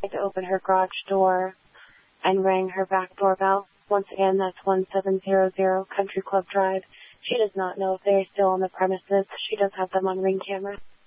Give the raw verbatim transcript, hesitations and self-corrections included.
to open her garage door and rang her back doorbell. Once again, that's one seven zero zero Country Club Drive. She does not know if they're still on the premises. She does have them on Ring camera.